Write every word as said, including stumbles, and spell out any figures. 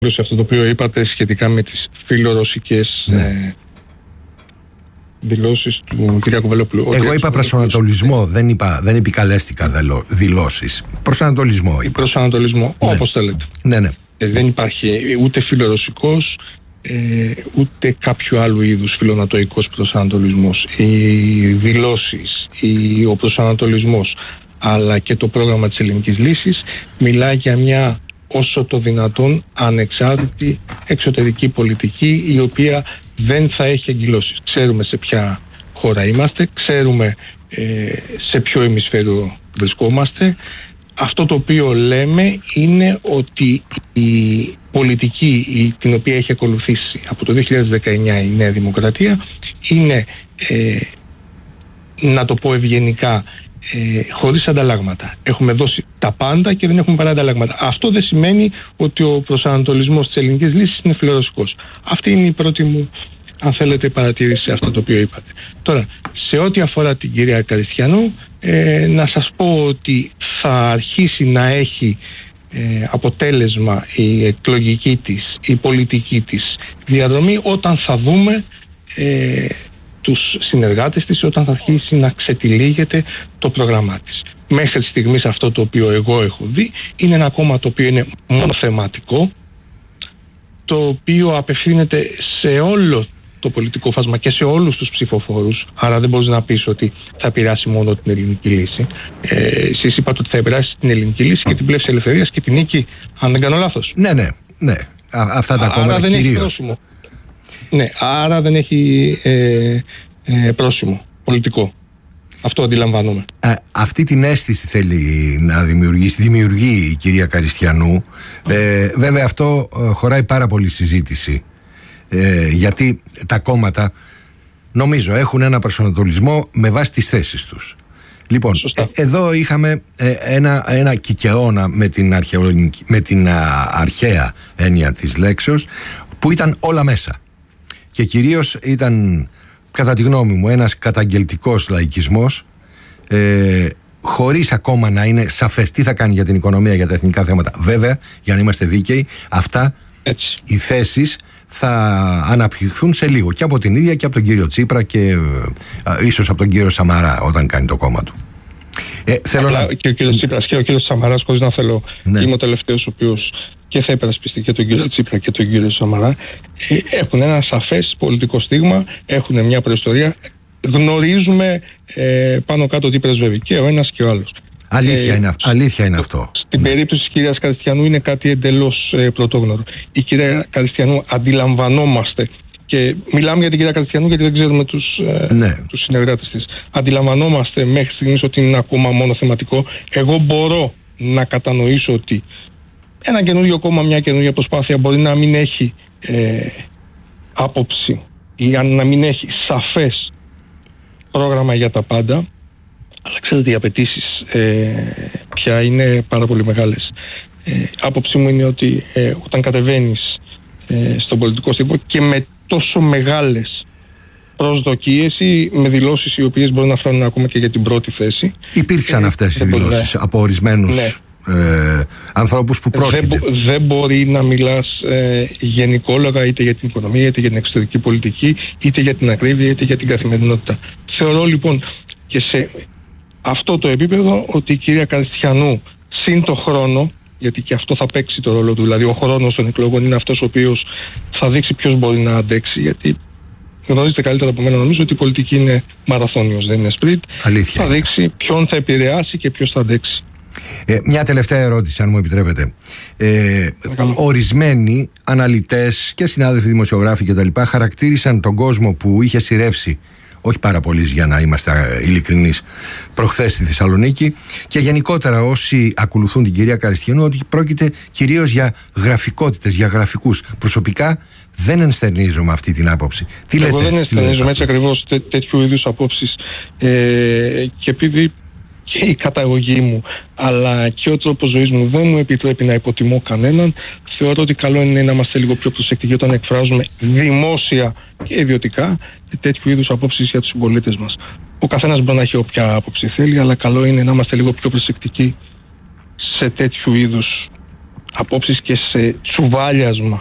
σε αυτό το οποίο είπατε σχετικά με τις φιλορωσικές ναι. ε, δηλώσεις του κ. Κοβελόπουλου. Εγώ είπα προσανατολισμό, δεν, είπα, δεν επικαλέστηκα δηλώσεις. Προσανατολισμό είπα. Προσανατολισμό, ναι. Όπως θέλετε. Ναι, ναι. Ε, δεν υπάρχει ούτε φιλορωσικός, ε, ούτε κάποιο άλλου είδους φιλονατοϊκός προσανατολισμός. Οι δηλώσεις, η, ο προσανατολισμός, αλλά και το πρόγραμμα της ελληνικής λύσης μιλάει για μια όσο το δυνατόν ανεξάρτητη εξωτερική πολιτική, η οποία δεν θα έχει εγκυλώσεις. Ξέρουμε σε ποια χώρα είμαστε, ξέρουμε ε, σε ποιο ημισφαίριο βρισκόμαστε. Αυτό το οποίο λέμε είναι ότι η πολιτική η, την οποία έχει ακολουθήσει από το δύο χιλιάδες δεκαεννιά η Νέα Δημοκρατία είναι, ε, να το πω ευγενικά, Ε, χωρίς ανταλλάγματα. Έχουμε δώσει τα πάντα και δεν έχουμε παρά ανταλλάγματα. Αυτό δεν σημαίνει ότι ο προσανατολισμός της ελληνικής λύσης είναι φιλορωσικός. Αυτή είναι η πρώτη μου, αν θέλετε, παρατήρηση σε αυτό το οποίο είπατε. Τώρα, σε ό,τι αφορά την κυρία Καριστιανού, ε, να σας πω ότι θα αρχίσει να έχει ε, αποτέλεσμα η εκλογική της, η πολιτική της διαδρομή όταν θα δούμε ε, τους συνεργάτες της, όταν θα αρχίσει να ξετυλίγεται το πρόγραμμά της. Μέχρι στιγμής αυτό το οποίο εγώ έχω δει είναι ένα κόμμα το οποίο είναι μονοθεματικό, το οποίο απευθύνεται σε όλο το πολιτικό φάσμα και σε όλους τους ψηφοφόρους, άρα δεν μπορείς να πεις ότι θα επηρεάσει μόνο την ελληνική λύση. Ε, εσείς είπατε ότι θα επηρεάσει την ελληνική λύση και την Πλεύση Ελευθερίας και την Νίκη, αν δεν κάνω λάθος. Ναι, ναι, ναι. Α, αυτά τα κόμματα κυρίως. Ναι, άρα δεν έχει ε, ε, πρόσημο πολιτικό. Αυτό αντιλαμβάνομαι. Α, αυτή την αίσθηση θέλει να δημιουργήσει, δημιουργεί η κυρία Καριστιανού. Ε, βέβαια αυτό χωράει πάρα πολύ συζήτηση. Ε, γιατί τα κόμματα, νομίζω, έχουν ένα προσανατολισμό με βάση τις θέσεις τους. Λοιπόν, ε, εδώ είχαμε ε, ένα, ένα κικαιώνα με την, με την α, αρχαία έννοια της λέξεως, που ήταν όλα μέσα. Και κυρίως ήταν, κατά τη γνώμη μου, ένας καταγγελτικός λαϊκισμός, ε, χωρίς ακόμα να είναι σαφές τι θα κάνει για την οικονομία, για τα εθνικά θέματα. Βέβαια, για να είμαστε δίκαιοι, αυτά έτσι, οι θέσεις θα αναπτυχθούν σε λίγο και από την ίδια και από τον κύριο Τσίπρα και ε, ίσως από τον κύριο Σαμαρά όταν κάνει το κόμμα του. Ε, θέλω να... Και ο κύριος Τσίπρας και ο κύριος Σαμαράς, χωρίς να θέλω, ναι. Είμαι ο τελευταίος ο οποίος και θα υπερασπιστεί και τον κύριο Τσίπρα και τον κύριο Σαμαρά, έχουν ένα σαφές πολιτικό στίγμα, έχουν μια προϊστορία, γνωρίζουμε ε, πάνω κάτω τι πρεσβεύει και ο ένας και ο άλλος. Αλήθεια, ε, είναι, αλήθεια είναι αυτό. Στην ναι. περίπτωση της κυρίας Καριστιανού είναι κάτι εντελώς ε, πρωτόγνωρο. Η κυρία Καριστιανού, αντιλαμβανόμαστε, και μιλάμε για την κυρία Καριστιανού γιατί δεν ξέρουμε τους, ε, ναι. τους συνεργάτες της, αντιλαμβανόμαστε μέχρι στιγμής ότι είναι ακόμα μόνο θεματικό. Εγώ μπορώ να κατανοήσω ότι ένα καινούριο κόμμα, μια καινούργια προσπάθεια μπορεί να μην έχει ε, άποψη ή να μην έχει σαφές πρόγραμμα για τα πάντα, αλλά ξέρετε οι απαιτήσεις ε, πια είναι πάρα πολύ μεγάλες. Ε, άποψή μου είναι ότι ε, όταν κατεβαίνεις ε, στον πολιτικό στίβο και με τόσο μεγάλες προσδοκίες ή με δηλώσεις οι οποίες μπορεί να φτάνουν ακόμα και για την πρώτη θέση. Υπήρξαν ε, αυτές οι δηλώσεις από ορισμένους ναι. Ε, ανθρώπους που πρόκειται. Δεν, δεν μπορεί να μιλάς ε, γενικόλογα είτε για την οικονομία, είτε για την εξωτερική πολιτική, είτε για την ακρίβεια, είτε για την καθημερινότητα. Θεωρώ λοιπόν και σε αυτό το επίπεδο ότι η κυρία Καριστιανού συν το χρόνο, γιατί και αυτό θα παίξει το ρόλο του, δηλαδή ο χρόνος των εκλογών είναι αυτός ο οποίος θα δείξει ποιος μπορεί να αντέξει, γιατί γνωρίζετε καλύτερα από μένα νομίζω ότι η πολιτική είναι μαραθώνιος, δεν είναι σπριτ. Αλήθεια. Θα δείξει ποιον θα επηρεάσει και ποιος θα αντέξει. Ε, μια τελευταία ερώτηση, αν μου επιτρέπετε. Ε, ορισμένοι αναλυτές και συνάδελφοι δημοσιογράφοι κτλ. Χαρακτήρισαν τον κόσμο που είχε σειρεύσει, όχι πάρα πολλοί για να είμαστε ειλικρινείς, προχθές στη Θεσσαλονίκη, και γενικότερα όσοι ακολουθούν την κυρία Καριστιανού, ότι πρόκειται κυρίως για γραφικότητες, για γραφικούς. Προσωπικά δεν ενστερνίζομαι αυτή την άποψη. Τι Εγώ λέτε, δεν ενστερνίζομαι έτσι ακριβώς τέ, τέτοιου είδους απόψεις. Ε, και επειδή και η καταγωγή μου αλλά και ο τρόπος ζωής μου δεν μου επιτρέπει να υποτιμώ κανέναν, θεωρώ ότι καλό είναι να είμαστε λίγο πιο προσεκτικοί όταν εκφράζουμε δημόσια και ιδιωτικά τέτοιου είδους απόψεις για τους συμπολίτες μας. Ο καθένας μπορεί να έχει όποια άποψη θέλει, αλλά καλό είναι να είμαστε λίγο πιο προσεκτικοί σε τέτοιου είδους απόψεις και σε τσουβάλιασμα